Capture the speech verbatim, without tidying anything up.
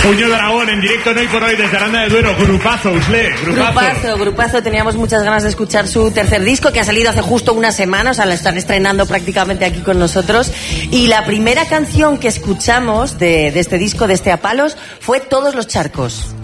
Puño Dragón en directo, no hoy por hoy, desde Aranda de Duero. Grupazo, Usle, grupazo. Grupazo, grupazo. Teníamos muchas ganas de escuchar su tercer disco, que ha salido hace justo una semana, o sea, lo están estrenando prácticamente aquí con nosotros. Y la primera canción que escuchamos de, de este disco, de este A Palos, fue Todos los Charcos.